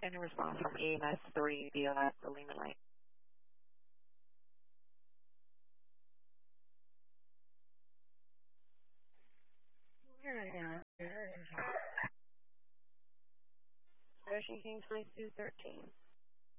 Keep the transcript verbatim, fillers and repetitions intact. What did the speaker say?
Any response from E M S three, B L S, the Lehman Lane. Ocean King twenty-two thirteen.